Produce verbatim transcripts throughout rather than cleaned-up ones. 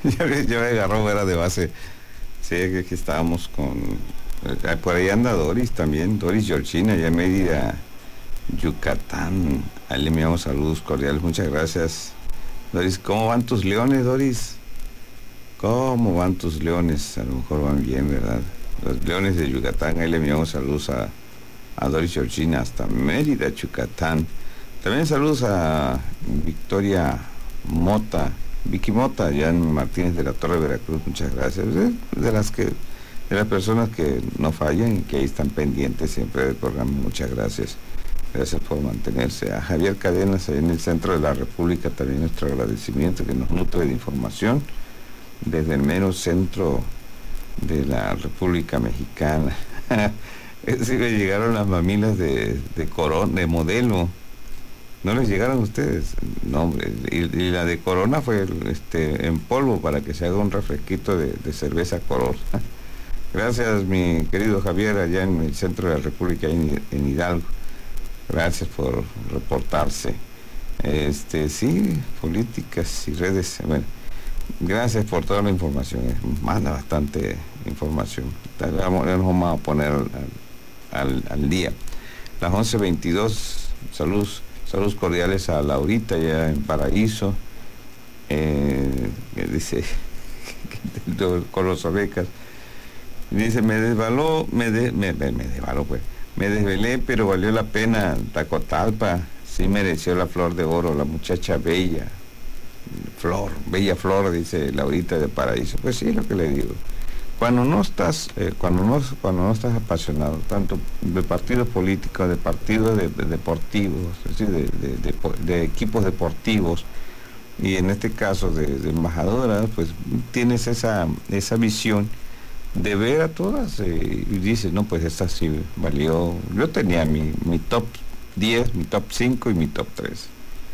ya, me, ya me agarró fuera de base. Sí, que aquí estábamos con... Por ahí anda Doris también, Doris Georgina, ya en Mérida, Yucatán. Ahí le enviamos saludos cordiales, muchas gracias. Doris, ¿cómo van tus leones, Doris? ¿Cómo van tus leones? A lo mejor van bien, ¿verdad? Los leones de Yucatán, ahí le enviamos saludos a, a Doris Georgina hasta Mérida, Yucatán. También saludos a Victoria Mota, Vicky Mota, allá en Martínez de la Torre, Veracruz, muchas gracias. De las que, de las personas que no fallan y que ahí están pendientes siempre del programa, muchas gracias. Gracias por mantenerse. A Javier Cadenas, ahí en el centro de la República, también nuestro agradecimiento, que nos nutre de información desde el mero centro de la República Mexicana. Sí me llegaron las mamilas de, de Corona, de Modelo. ¿No les llegaron a ustedes? No, hombre. Y, y la de Corona fue este, en polvo para que se haga un refresquito de, de cerveza Corona. Gracias, mi querido Javier, allá en el centro de la República, en, en Hidalgo. Gracias por reportarse. Este, sí, políticas y redes. Bueno, gracias por toda la información. Manda bastante información. Ya nos vamos a poner al, al, al día. Las once veintidós, saludos. Saludos cordiales a Laurita, ya en Paraíso, eh, que dice, con los orejas, dice, me desvaló, me, de, me, me, me desvaló, pues, me desvelé, pero valió la pena, Tacotalpa, sí mereció la flor de oro, la muchacha bella, flor, bella flor, dice Laurita de Paraíso. Pues sí, es lo que le digo. Cuando no estás, eh, cuando no, cuando no estás apasionado, tanto de partidos políticos, de partidos de, de deportivos, es decir, de, de, de, de equipos deportivos, y en este caso de, de embajadoras, pues tienes esa, esa visión de ver a todas eh, y dices, no, pues esta sí valió. Yo tenía mi, mi top diez, mi top cinco y mi top tres.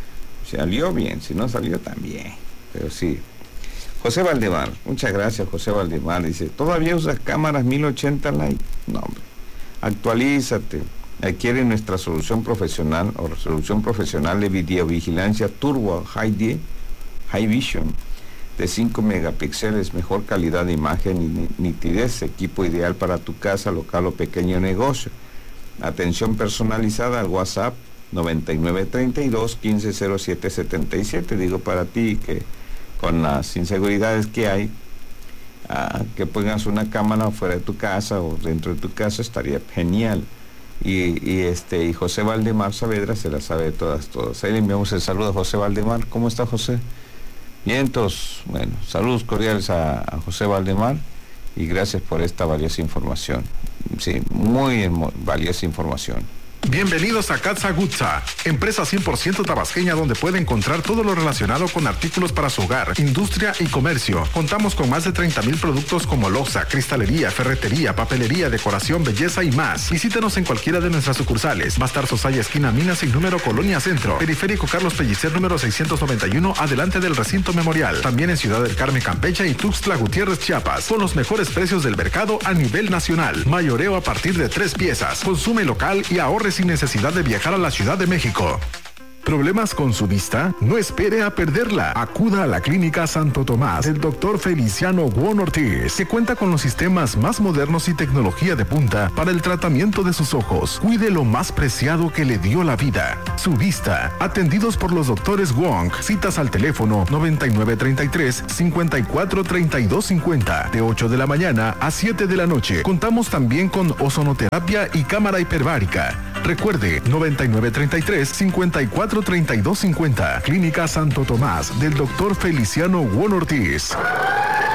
Salió bien, si no salió también, pero sí. José Valdemar, muchas gracias, José Valdemar. Dice, ¿todavía usas cámaras mil ochenta Light? No, hombre, actualízate. Adquiere nuestra solución profesional o resolución profesional de videovigilancia Turbo High, High Vision de cinco megapíxeles, mejor calidad de imagen y nitidez, equipo ideal para tu casa, local o pequeño negocio. Atención personalizada al WhatsApp noventa y nueve treinta y dos quince cero siete setenta y siete. Digo para ti que con las inseguridades que hay, uh, que pongas una cámara fuera de tu casa o dentro de tu casa estaría genial. Y, y este y José Valdemar Saavedra se la sabe de todas, todas. Ahí le enviamos el saludo a José Valdemar. ¿Cómo está, José? Vientos. Bueno, saludos cordiales a, a José Valdemar y gracias por esta valiosa información. Sí, muy valiosa información. Bienvenidos a Katza Gutza, empresa cien por ciento tabasqueña donde puede encontrar todo lo relacionado con artículos para su hogar, industria y comercio. Contamos con más de treinta mil productos como loza, cristalería, ferretería, papelería, decoración, belleza y más. Visítenos en cualquiera de nuestras sucursales. Bastar Sosaya, esquina Minas sin número, Colonia Centro. Periférico Carlos Pellicer, número seiscientos noventa y uno, adelante del recinto memorial. También en Ciudad del Carmen, Campeche y Tuxtla Gutiérrez, Chiapas. Con los mejores precios del mercado a nivel nacional. Mayoreo a partir de tres piezas. Consume local y ahorre sin necesidad de viajar a la Ciudad de México. ¿Problemas con su vista? No espere a perderla. Acuda a la Clínica Santo Tomás del doctor Feliciano Guon Ortiz, que cuenta con los sistemas más modernos y tecnología de punta para el tratamiento de sus ojos. Cuide lo más preciado que le dio la vida, su vista. Atendidos por los doctores Wong. Citas al teléfono noventa y nueve treinta y tres cincuenta y cuatro treinta y dos cincuenta, de ocho de la mañana a siete de la noche. Contamos también con ozonoterapia y cámara hiperbárica. Recuerde, noventa y nueve treinta y tres cincuenta y cuatro treinta y dos cincuenta. Clínica Santo Tomás del doctor Feliciano Guon Ortiz.